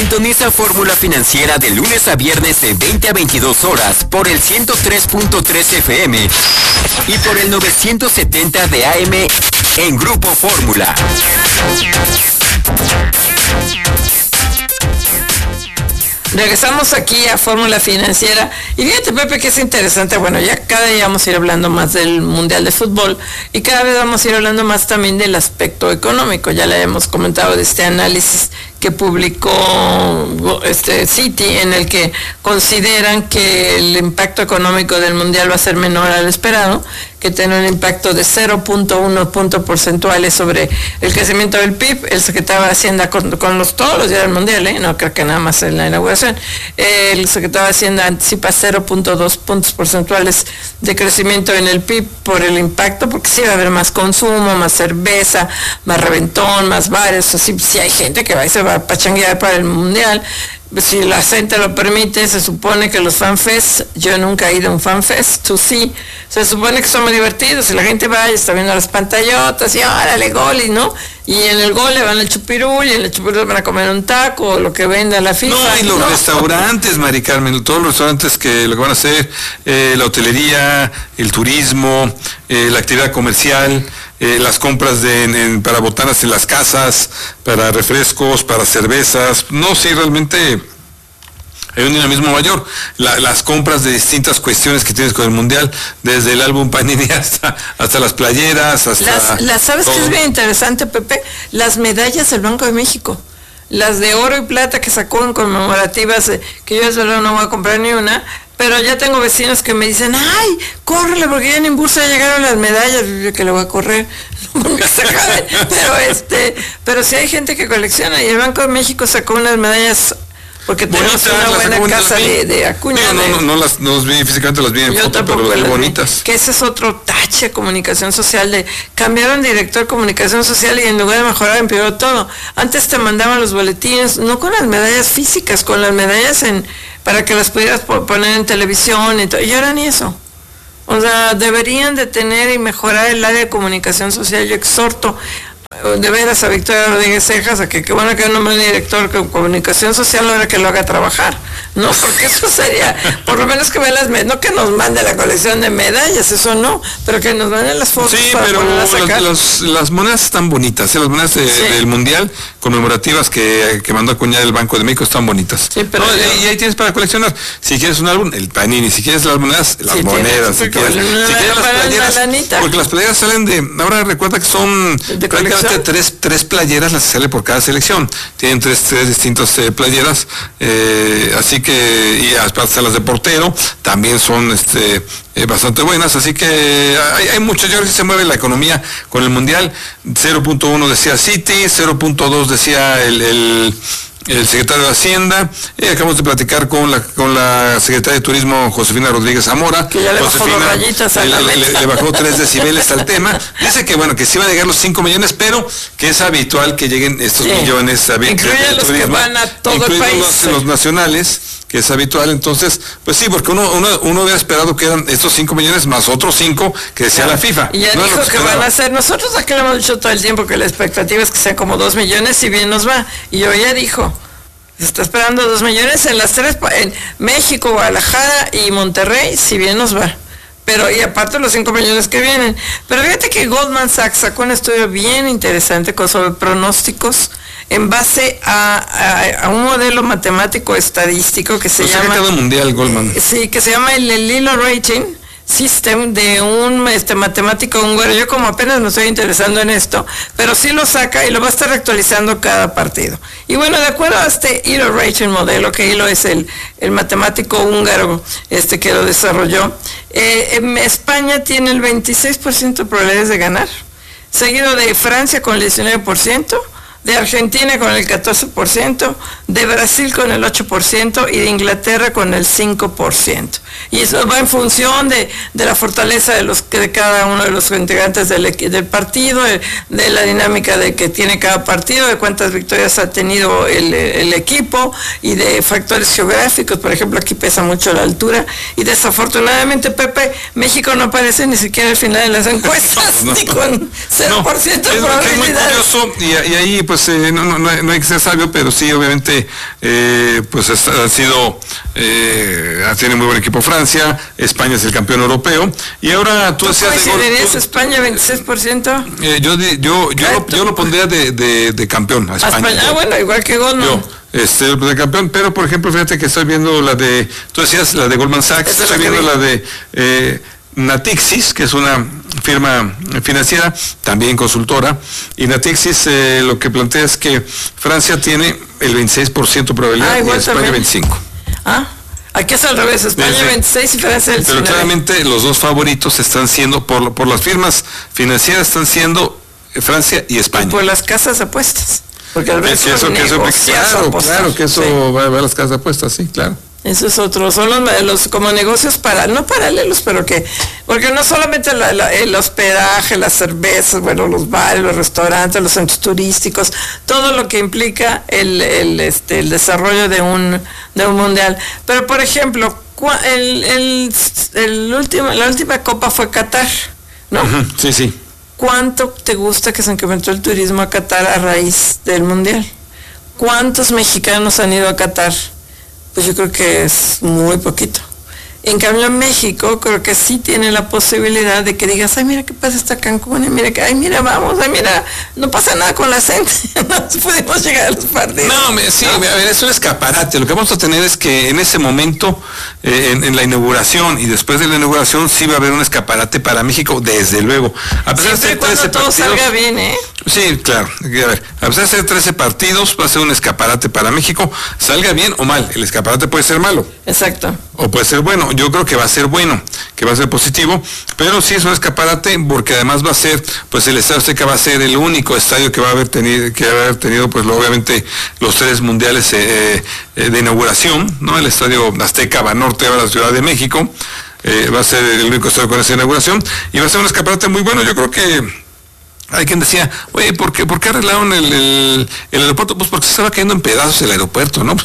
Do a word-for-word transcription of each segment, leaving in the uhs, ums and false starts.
Sintoniza Fórmula Financiera de lunes a viernes de veinte a veintidós horas por el ciento tres punto tres F M y por el novecientos setenta de A M en Grupo Fórmula. Regresamos aquí a Fórmula Financiera y fíjate, Pepe, que es interesante. Bueno, ya cada día vamos a ir hablando más del Mundial de Fútbol y cada vez vamos a ir hablando más también del aspecto económico. Ya le hemos comentado de este análisis que publicó este Citi, en el que consideran que el impacto económico del Mundial va a ser menor al esperado, que tiene un impacto de cero punto uno puntos porcentuales sobre el crecimiento del P I B. El secretario de Hacienda, con, con los, todos los días del Mundial, ¿eh? No creo que nada más en la inauguración, eh, el secretario de Hacienda anticipa cero punto dos puntos porcentuales de crecimiento en el P I B por el impacto, porque sí va a haber más consumo, más cerveza, más reventón, más bares. Así, sí hay gente que va y se va a pachanguear para el Mundial. Si la gente lo permite, se supone que los fanfests, yo nunca he ido a un fanfest, tú sí, se supone que son muy divertidos, si la gente va y está viendo las pantallotas y órale, gol, y no, y en el gol le van al chupirul, y en el chupirul van a comer un taco, o lo que venda la FIFA. No, y los no. restaurantes, Mari Carmen, todos los restaurantes que lo que van a hacer, eh, la hotelería, el turismo, eh, la actividad comercial, Eh, las compras de, en, en, para botanas en las casas, para refrescos, para cervezas. No, sí, realmente hay un dinamismo mayor. La, las compras de distintas cuestiones que tienes con el Mundial, desde el álbum Panini hasta, hasta las playeras, hasta... Las, las ¿sabes qué es bien interesante, Pepe? Las medallas del Banco de México. Las de oro y plata que sacó en conmemorativas, eh, que yo desde luego no voy a comprar ni una, pero ya tengo vecinos que me dicen, ay, córrele, porque ya en Bursa ya llegaron las medallas. Yo que le voy a correr, pero este, pero sí hay gente que colecciona, y el Banco de México sacó unas medallas, porque tenemos bonitas, una buena casa de, de Acuña. No, no, no, no las no vi físicamente, las vi en yo foto, pero las vi bonitas. Vi, que ese es otro tache de comunicación social, de cambiaron de director de comunicación social y en lugar de mejorar empeoró todo. Antes te mandaban los boletines, no con las medallas físicas, con las medallas en para que las pudieras poner en televisión y todo, y ahora ni eso. O sea, deberían de tener y mejorar el área de comunicación social. Yo exhorto de veras a Victoria Rodríguez Cejas a que, que bueno que no me director de comunicación social ahora que lo haga trabajar, no, porque eso sería, por lo menos que vea las medallas, no que nos mande la colección de medallas, eso no, pero que nos manden las fotos. Sí, para pero las, las, las monedas están bonitas, ¿eh? Las monedas de, sí. del Mundial conmemorativas que, que mandó a acuñar el Banco de México están bonitas. Sí, pero no, yo, y ahí tienes para coleccionar. Si quieres un álbum, el Panini. Si quieres las monedas, las sí, monedas. Si quieres, si quieres las playeras, porque las playeras salen de, ahora recuerda que son prácticamente tres, tres playeras las que sale por cada selección. Tienen tres, tres distintas eh, playeras, eh, así que, y aparte las de portero, también son este eh, bastante buenas, así que hay, hay muchas. Yo creo que se mueve la economía con el Mundial. Cero punto uno decía Citi, cero punto dos decía el, el el secretario de Hacienda. Eh, acabamos de platicar con la con la secretaria de Turismo, Josefina Rodríguez Zamora. Que ya le Josefina bajó rayitas a la le, le, le bajó tres decibeles al tema. Dice que bueno, que sí van a llegar los cinco millones, pero que es habitual que lleguen estos sí. millones. Incluye los turismo, que van a todo el país. Los, los nacionales, que es habitual. Entonces, pues sí, porque uno uno, uno hubiera esperado que eran estos cinco millones más otros cinco que decía claro. la FIFA. Y ya no dijo que, que van a ser, nosotros aquí lo hemos dicho todo el tiempo, que la expectativa es que sean como dos millones, si bien nos va. Y hoy ya dijo, se está esperando dos millones en las tres, en México, Guadalajara y Monterrey, si bien nos va. Pero, y aparte los cinco millones que vienen. Pero fíjate que Goldman Sachs sacó un estudio bien interesante con sobre pronósticos en base a, a, a un modelo matemático estadístico que se pues llama... Se mundial, Goldman. Eh, sí, que se llama el, el Lilo Rating System, de un este matemático húngaro. Yo como apenas me estoy interesando en esto, pero sí lo saca y lo va a estar actualizando cada partido. Y bueno, de acuerdo a este Hilo Rating modelo, que Hilo es el, el matemático húngaro este que lo desarrolló, eh, en España tiene el veintiséis por ciento de probabilidades de ganar, seguido de Francia con el diecinueve por ciento, de Argentina con el catorce por ciento, de Brasil con el ocho por ciento y de Inglaterra con el cinco por ciento. Y eso va en función de, de la fortaleza de los de cada uno de los integrantes del, del partido, de, de la dinámica de que tiene cada partido, de cuántas victorias ha tenido el, el equipo y de factores geográficos. Por ejemplo, aquí pesa mucho la altura y desafortunadamente, Pepe, México no aparece ni siquiera al final de las encuestas, no, no, ni con cero por ciento no, de probabilidad. Es muy curioso y, y ahí pues eh, no, no, no hay que ser sabio, pero sí, obviamente realmente eh, pues ha sido, eh, tiene muy buen equipo Francia, España es el campeón europeo, y ahora tú decías... ¿Cómo considerarías España veintiséis por ciento? Eh, yo, yo, yo, lo, yo lo pondría de, de, de campeón a España. A España. Ah, bueno, igual que Goldman. Yo, este, de campeón, pero por ejemplo, fíjate que estoy viendo la de, tú decías la de Goldman Sachs, estoy la viendo la de eh, Natixis, que es una firma financiera, también consultora, y Natixis eh, lo que plantea es que Francia tiene el veintiséis por ciento de probabilidad ah, y España también. veinticinco por ciento. Ah, aquí es al revés, España sí, veintiséis y Francia el Pero claramente los dos favoritos están siendo, por, por las firmas financieras, están siendo Francia y España. Y por las casas de apuestas. Porque al es que eso, que eso, claro, claro, que eso sí. va a ver las casas de apuestas, sí, claro. Eso es otro, son los, los como negocios para, no paralelos, pero que, porque no solamente la, la, el hospedaje, las cervezas, bueno, los bares, los restaurantes, los centros turísticos, todo lo que implica el, el, este, el desarrollo de un, de un mundial. Pero por ejemplo, el, el, el último, la última copa fue Qatar, ¿no? Uh-huh, sí, sí. ¿Cuánto te gusta que se incrementó el turismo a Qatar a raíz del mundial? ¿Cuántos mexicanos han ido a Qatar? Pues yo creo que es muy poquito. En cambio en México creo que sí tiene la posibilidad de que digas, ay mira qué pasa está Cancún, y mira que, ay mira vamos, ay mira, no pasa nada con la gente, no podemos llegar a los partidos. No, me, sí, ¿no? A ver, es un escaparate. Lo que vamos a tener es que en ese momento, eh, en, en la inauguración y después de la inauguración sí va a haber un escaparate para México, desde luego. A pesar Siempre de ser trece todo partidos, salga bien, ¿eh? Sí, claro. A ver, a pesar de ser trece partidos, va a ser un escaparate para México, salga bien o mal. El escaparate puede ser malo. Exacto. O puede ser bueno. Yo creo que va a ser bueno, que va a ser positivo, pero sí es un escaparate porque además va a ser, pues el Estadio Azteca va a ser el único estadio que va a haber tenido, que va a haber tenido, pues lo, obviamente los tres mundiales eh, eh, de inauguración, ¿no? El Estadio Azteca Banorte a la Ciudad de México, eh, va a ser el único estadio con esa inauguración y va a ser un escaparate muy bueno. Yo creo que hay quien decía, oye, ¿por qué, ¿por qué arreglaron el, el, el aeropuerto? Pues porque se estaba cayendo en pedazos el aeropuerto, ¿no?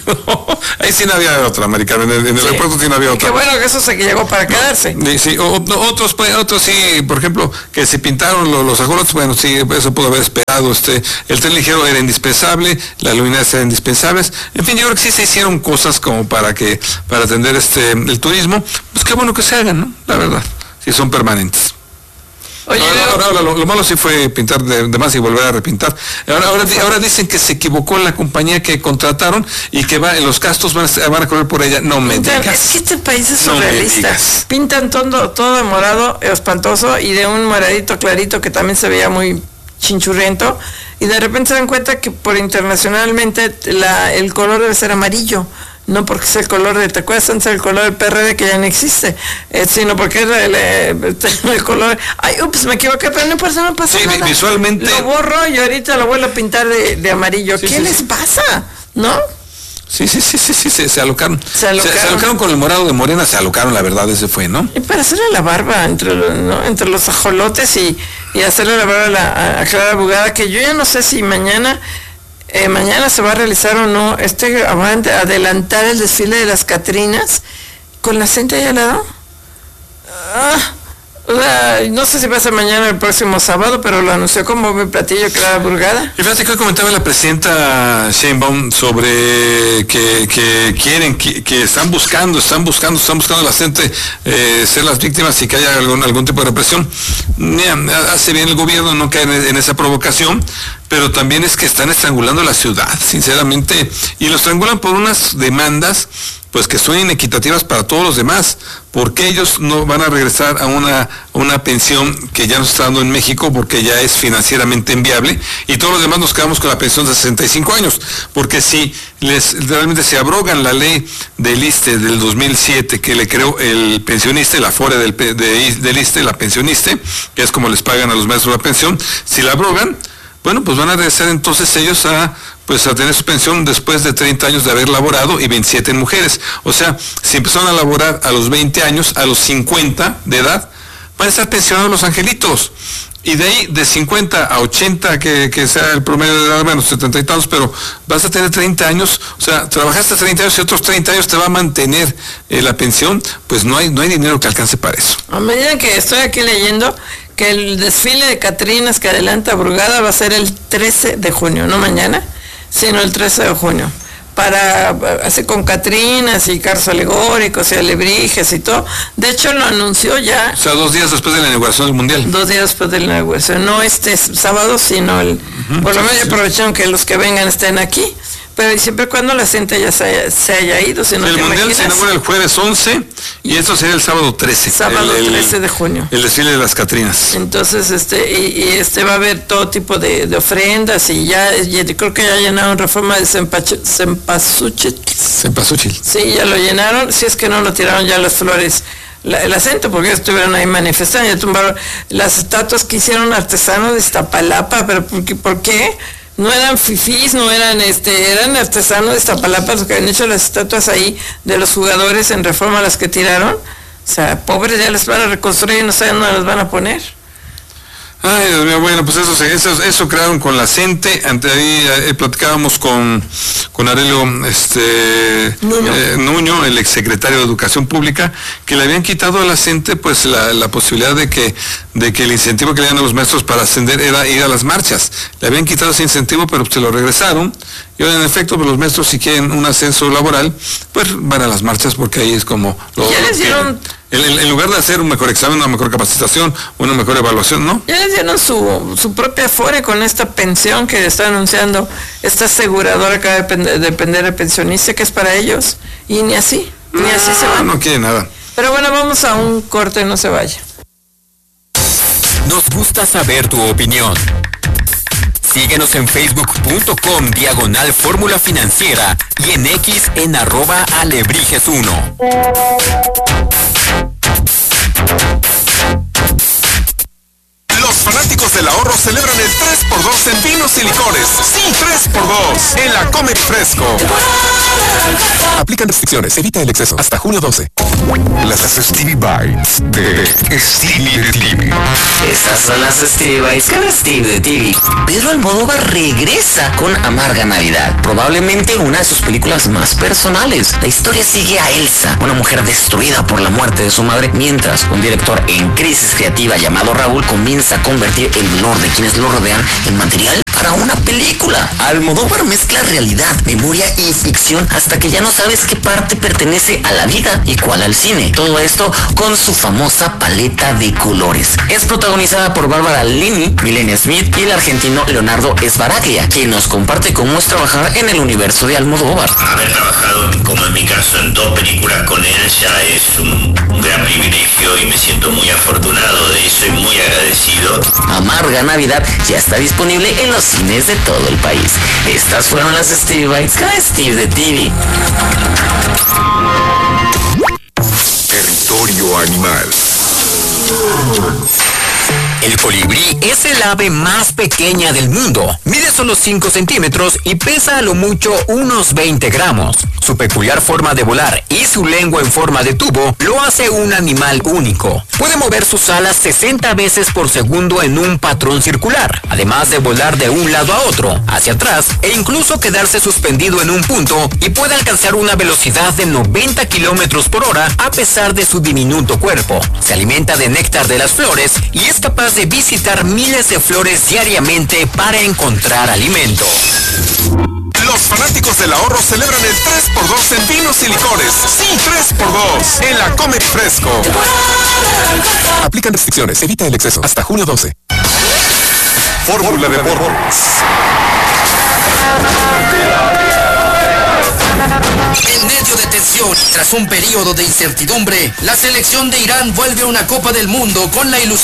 no ahí sí no había otra, americana, en el, en el sí. aeropuerto sí no había otra. Qué bueno que eso se llegó para quedarse. No, sí, o, no, otros, pues, otros sí, por ejemplo, que se pintaron los, los ajolotes, bueno, sí, eso pudo haber esperado. Este, el tren ligero era indispensable, las luminarias eran indispensables. En fin, yo creo que sí se hicieron cosas como para que, para atender este, el turismo. Pues qué bueno que se hagan, ¿no? La verdad, si son permanentes. Oye, ahora, ahora, ahora lo, lo malo sí fue pintar de, de más y volver a repintar. Ahora, ahora, ahora dicen que se equivocó la compañía que contrataron y que va, los gastos van a, van a correr por ella. No me digas. Es que este país es surrealista. No Pintan todo, todo de morado, espantoso, y de un moradito clarito que también se veía muy chinchurriento, y de repente se dan cuenta que por internacionalmente la, el color debe ser amarillo. No porque es el color de, ¿te acuerdas antes el color del P R D que ya no existe? Eh, sino porque es el, el, el color, ay, ups, me equivoqué, pero no importa, no pasa sí, nada. Visualmente. Lo borro y ahorita lo vuelvo a pintar de, de amarillo. Sí, ¿Qué sí, les sí. pasa? ¿No? Sí, sí, sí, sí, sí, se, se alocaron. Se alocaron. Se, se alocaron con el morado de Morena, se alocaron, la verdad, ese fue, ¿no? Y para hacerle la barba entre los, ¿no? entre los ajolotes y, y hacerle la barba a, la, a Clara Brugada, que yo ya no sé si mañana... Eh, mañana se va a realizar o no, este va a adelantar el desfile de las Catrinas con la gente ahí al lado. Ah, o sea, no sé si va a ser mañana o el próximo sábado, pero lo anunció como mi platillo Clara Brugada. Y fíjate que comentaba la presidenta Sheinbaum sobre que, que quieren, que, que están buscando, están buscando, están buscando a la gente eh, ser las víctimas y que haya algún, algún tipo de represión. Mira, hace bien el gobierno no caer en, en esa provocación, pero también es que están estrangulando la ciudad, sinceramente, y lo estrangulan por unas demandas pues que son inequitativas para todos los demás, porque ellos no van a regresar a una, una pensión que ya nos está dando en México porque ya es financieramente inviable, y todos los demás nos quedamos con la pensión de sesenta y cinco años, porque si les realmente se abrogan la ley del ISSSTE del dos mil siete que le creó el pensionista, el afore del, de, del ISSSTE, la pensionista, que es como les pagan a los maestros la pensión, si la abrogan, bueno, pues van a regresar entonces ellos a pues a tener su pensión después de treinta años de haber laborado y veintisiete en mujeres. O sea, si empezaron a laborar a los veinte años, a los cincuenta de edad, van a estar pensionados los angelitos. Y de ahí, de cincuenta a ochenta, que, que sea el promedio de edad, bueno, setenta y tantos, pero vas a tener treinta años, o sea, trabajaste treinta años y otros treinta años te va a mantener eh, la pensión, pues no hay, no hay dinero que alcance para eso. A medida que estoy aquí leyendo que el desfile de Catrinas que adelanta Brugada va a ser el trece de junio, no mañana, sino el trece de junio. para hacer con catrinas y carros alegóricos y alebrijes y todo. De hecho lo anunció ya. O sea, dos días después de la inauguración del Mundial. Dos días después de la inauguración, no este sábado, sino el, uh-huh. por lo menos aprovecharon que los que vengan estén aquí. Pero siempre y cuando la gente ya se haya, se haya ido, si no el te Mundial imaginas. Se inaugura el jueves once y esto sería el sábado trece. Sábado el, el, trece de junio. El desfile de las Catrinas. Entonces, este, y, y este va a haber todo tipo de, de ofrendas y ya, y creo que ya llenaron Reforma de Cempasúchil. Cempasúchil. Sí, ya lo llenaron, si es que no lo tiraron ya las flores. La, el acento, porque estuvieron ahí manifestando, ya tumbaron las estatuas que hicieron artesanos de Iztapalapa, pero ¿por qué? ¿Por qué? No eran fifís, no eran este, eran artesanos de Iztapalapa los que habían hecho las estatuas ahí de los jugadores en Reforma, las que tiraron. O sea, pobres, ya les van a reconstruir y no saben dónde las van a poner. Ay, Dios mío, bueno, pues eso eso, eso crearon con la CENTE. Ante ahí eh, platicábamos con, con Aurelio este, Nuño. Eh, Nuño, el exsecretario de Educación Pública, que le habían quitado a la CENTE pues la, la posibilidad de que, de que el incentivo que le dan a los maestros para ascender era ir a las marchas. Le habían quitado ese incentivo, pero se lo regresaron. Y ahora, en efecto, pues los maestros, si quieren un ascenso laboral, pues van a las marchas, porque ahí es como lo, ya les dieron, en, en lugar de hacer un mejor examen, una mejor capacitación, una mejor evaluación, ¿no? Ya les dieron su, su propia afore con esta pensión que está anunciando esta aseguradora que va a depender, depender del pensionista, que es para ellos, y ni así, ni no, así se va. No quiere nada. Pero bueno, vamos a un corte, no se vaya. Nos gusta saber tu opinión. Síguenos en facebook punto com diagonal fórmula financiera y en X en arroba alebrijes uno. Los fanáticos del ahorro celebran el tres por dos en vinos y licores. Sí, tres por dos en la Comer Fresco. Aplican restricciones, evita el exceso. Hasta junio doce. Las Stevie Bites de Stevie de T V. Estas son las Stevie Bites con Stevie de T V. Pedro Almodóvar regresa con Amarga Navidad, probablemente una de sus películas más personales. La historia sigue a Elsa, una mujer destruida por la muerte de su madre, mientras un director en crisis creativa llamado Raúl comienza a convertir el dolor de quienes lo rodean en material para una película. Almodóvar mezcla realidad, memoria y ficción hasta que ya no sabes qué parte pertenece a la vida y cuál al cine. Todo esto con su famosa paleta de colores. Es protagonizada por Bárbara Linney, Milena Smith y el argentino Leonardo Sbaraglia, quien nos comparte cómo es trabajar en el universo de Almodóvar. Haber trabajado, como en mi caso, en dos películas con él ya es un, un gran privilegio y me siento muy afortunado de eso y muy agradecido. Amarga Navidad ya está disponible en los cines de todo el país. Estas fueron las Stevie Bites con Steve de T V. Territorio Animal. El colibrí es el ave más pequeña del mundo. Mide solo cinco centímetros y pesa a lo mucho unos veinte gramos. Su peculiar forma de volar y su lengua en forma de tubo lo hace un animal único. Puede mover sus alas sesenta veces por segundo en un patrón circular, además de volar de un lado a otro, hacia atrás e incluso quedarse suspendido en un punto, y puede alcanzar una velocidad de noventa kilómetros por hora a pesar de su diminuto cuerpo. Se alimenta de néctar de las flores y es capaz de visitar miles de flores diariamente para encontrar alimento. Los fanáticos del ahorro celebran el tres por dos en vinos y licores. Sí, tres por dos en la Comer Fresco. Aplican restricciones, evita el exceso. Hasta junio doce. Fórmula de Deportes. En medio de tensión, tras un periodo de incertidumbre, la selección de Irán vuelve a una Copa del Mundo con la ilusión